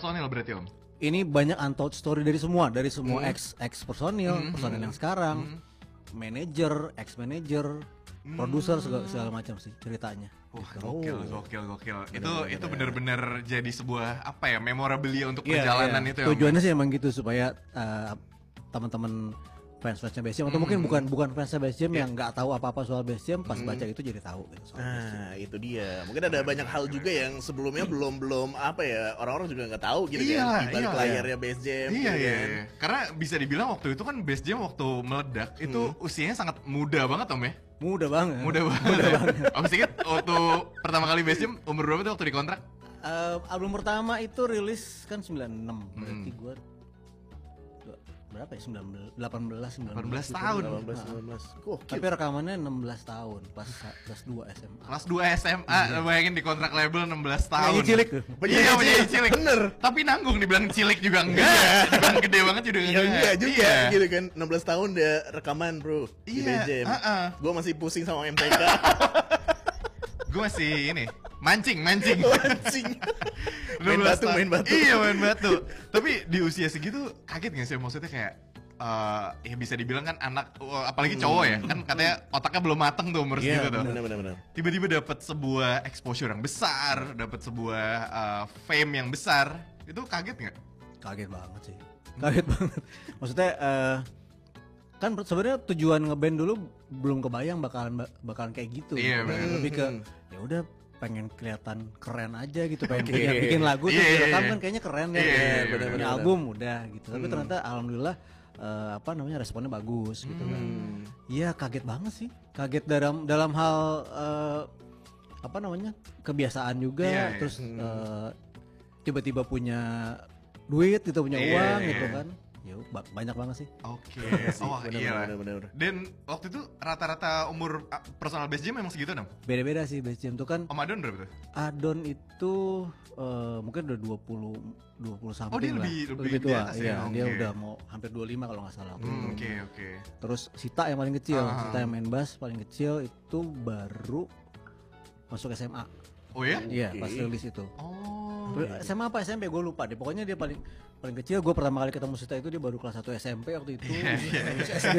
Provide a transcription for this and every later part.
personil berarti Om? Ini banyak untold story dari semua ex personil yang sekarang, manajer, ex manajer, produser segala macam sih ceritanya. Wah, gokil. Itu benar-benar jadi sebuah apa ya, memorabilia untuk perjalanan itu ya. Tujuannya sih emang gitu supaya teman-teman fansnya Bass Jam atau mungkin bukan fansnya Bass Jam yang nggak tahu apa-apa soal Bass Jam pas baca itu jadi tahu gitu soal Bass Jam. Nah, itu dia. Mungkin ada banyak hal juga yang sebelumnya belum apa ya, orang-orang juga nggak tahu gitu kan di balik layarnya Bass Jam. Iya. Karena bisa dibilang waktu itu kan Bass Jam waktu meledak itu usianya sangat muda banget Om ya. Muda banget. Om Sigit waktu pertama kali Bass Jam umur berapa tuh waktu dikontrak? Album pertama itu rilis kan 96. Berarti gue berapa ya? 18 tahun. 19. Tapi rekamannya 16 tahun pas kelas 2 SMA. Kelas 2 SMA, bayangin di kontrak label 16 tahun. Penyanyi cilik tuh. Penyanyi cilik. Bener. Tapi nanggung dibilang cilik juga enggak. Dibilang gede banget juga enggak. Juga gitu kan. 16 tahun udah rekaman, Bro. Di Bass Jam. Gue masih pusing sama MTK. Gue masih ini mancing. Main batu. Iya, main batu. Tapi di usia segitu kaget gak sih, maksudnya kayak ya bisa dibilang kan anak, apalagi cowok ya, kan katanya otaknya belum mateng tuh umur segitu tuh. Benar. Tiba-tiba dapat sebuah exposure yang besar, dapat sebuah fame yang besar. Itu kaget nggak? Kaget banget sih. Kaget banget. Maksudnya kan sebenarnya tujuan ngeband dulu belum kebayang bakalan kayak gitu. Iya, lebih ke ya udah pengen kelihatan keren aja gitu, pengen bikin lagu tuh direkam kan kayaknya keren ya. Punya album udah gitu. Tapi ternyata alhamdulillah responnya bagus gitu kan. Iya, kaget banget sih. Kaget dalam hal kebiasaan juga, terus tiba-tiba punya duit gitu, punya uang gitu kan. Ya banyak banget sih. Oke. Bener. Dan waktu itu rata-rata umur personal Bass Jam memang segitu dong? Beda-beda sih Bass Jam tuh kan. Om Adon berapa tuh? Adon itu mungkin udah 20 something. Oh, dia lah. lebih tua. Ya? Dia udah mau hampir 25 kalau nggak salah. Oke. Terus Sita yang paling kecil, Sita yang main bass paling kecil itu baru masuk SMA. Oh ya? Iya, pas rilis itu. Oh. SMA apa SMP gue lupa deh. Pokoknya dia paling kecil. Gue pertama kali ketemu Sita itu dia baru kelas 1 SMP waktu itu. SD.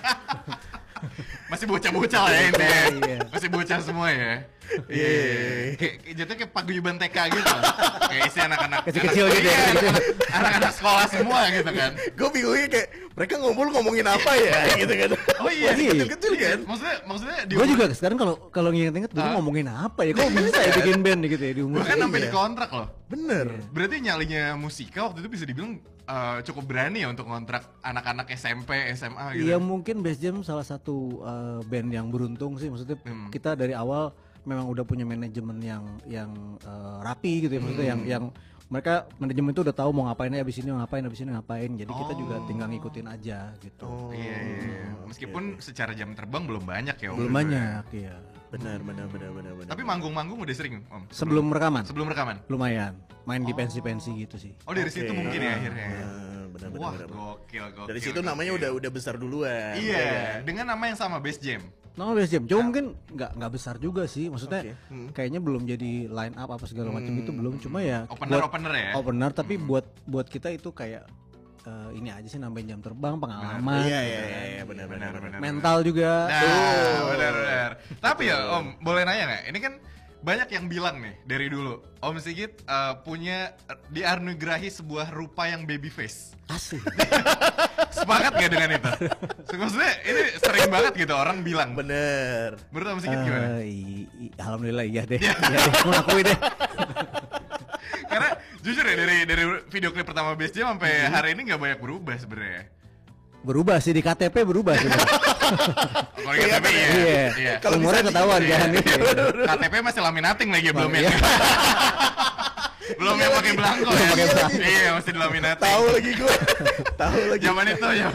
Masih bocah-bocah lah ya ini. Iya. Masih bocah semua ya. Iya. Jatuhnya kayak paguyuban TK gitu. Kayak isi anak-anak kecil-kecil gitu ya. Anak-anak sekolah semua gitu kan. Gue bingungnya kayak mereka ngomongin apa ya gitu kan. Oh iya, kecil-kecil kan. Maksudnya gue juga sekarang kalau nginget-nginget dulu ngomongin apa ya? Kok bisa ya bikin band gitu ya di umur. Bahkan sampai di kontrak loh. Bener. Berarti nyalinya Musika waktu itu bisa dibilang cukup berani ya untuk kontrak anak-anak SMP, SMA gitu. Iya, mungkin Bass Jam salah satu band yang beruntung sih. Maksudnya kita dari awal memang udah punya manajemen yang rapi gitu ya. Maksudnya yang mereka manajemen itu udah tahu mau ngapain abis ini ngapain. Jadi kita juga tinggal ngikutin aja gitu. Iya. Meskipun secara jam terbang belum banyak ya. Belum banyak, iya. Benar. Tapi manggung-manggung udah sering Om? Sebelum rekaman? Sebelum rekaman? Lumayan. Main di pensi-pensi gitu sih. Oh, dari situ mungkin ya akhirnya. Benar. Wah, gokil. Dari situ namanya udah besar duluan. Iya, dengan nama yang sama, Bass Jam. Nama Bass Jam, cuma mungkin nggak besar juga sih. Maksudnya kayaknya belum jadi line up apa segala macam itu belum. Cuma ya opener ya. Opener, tapi buat kita itu kayak ini aja sih, nambahin jam terbang, pengalaman. Iya, benar. Mental juga. Benar. Tapi ya Om, boleh nanya nggak? Ini kan banyak yang bilang nih dari dulu Om Sigit punya dianugerahi sebuah rupa yang baby face. Asik. Sepakat gak dengan itu? Maksudnya ini sering banget gitu orang bilang. Bener. Menurut Om Sigit gimana? Alhamdulillah iya deh. Mau akui deh. Karena jujur ya dari video klip pertama Bass Jam sampai hari ini nggak banyak berubah sebenarnya. Berubah sih, di KTP berubah sih. Kalau di KTP iya. Kalau umurnya ketahuan kan. KTP masih laminating lagi belum ya. Belum yang pakai belangko ya. Iya, masih dilaminating. Tahu lagi gue. Zaman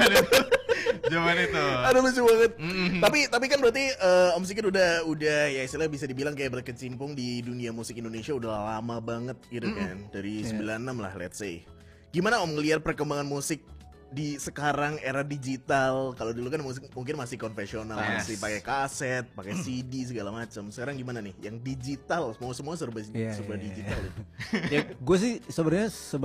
itu. Aduh, lucu banget. Tapi kan berarti Om Sigit udah ya istilah bisa dibilang kayak berkecimpung di dunia musik Indonesia udah lama banget gitu kan. Dari 96 lah let's say. Gimana Om ngelihat perkembangan musik di sekarang era digital? Kalau dulu kan musik mungkin masih konvensional, masih pakai kaset, pakai CD segala macam. Sekarang gimana nih? Yang digital, semua serba digital. Ya, gue sih sebenarnya